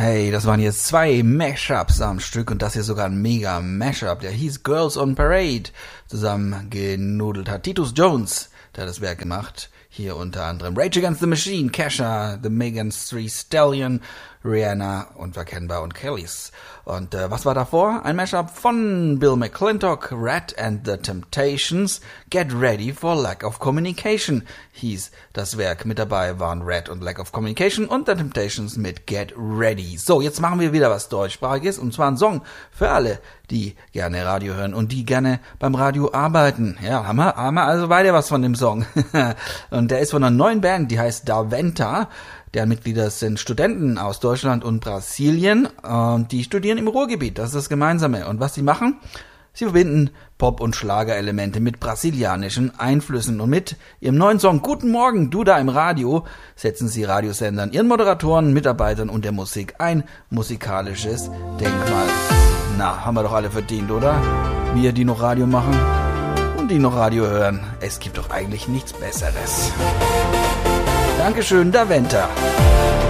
Hey, das waren jetzt 2 Mashups am Stück und das hier sogar ein mega Mashup. Der hieß Girls on Parade. Zusammen genudelt hat Titus Jones, der hat das Werk gemacht. Hier unter anderem Rage Against the Machine, Kesha, The Megan Thee Stallion, Rihanna, unverkennbar und Kellys. Und was war davor? Ein Mashup von Bill McClintock, Rat and the Temptations, Get Ready for Lack of Communication hieß das Werk. Mit dabei waren Rat und Lack of Communication und The Temptations mit Get Ready. So, jetzt machen wir wieder was Deutschsprachiges und zwar ein Song für alle, die gerne Radio hören und die gerne beim Radio arbeiten. Ja, haben wir also weiter was von dem Song. Und der ist von einer neuen Band, die heißt Daventa. Deren Mitglieder sind Studenten aus Deutschland und Brasilien und die studieren im Ruhrgebiet. Das ist das Gemeinsame. Und was sie machen? Sie verbinden Pop- und Schlagerelemente mit brasilianischen Einflüssen. Und mit ihrem neuen Song Guten Morgen, du da im Radio, setzen sie Radiosendern, ihren Moderatoren, Mitarbeitern und der Musik ein musikalisches Denkmal. Na, haben wir doch alle verdient, oder? Wir, die noch Radio machen und die noch Radio hören. Es gibt doch eigentlich nichts Besseres. Dankeschön, Daventa.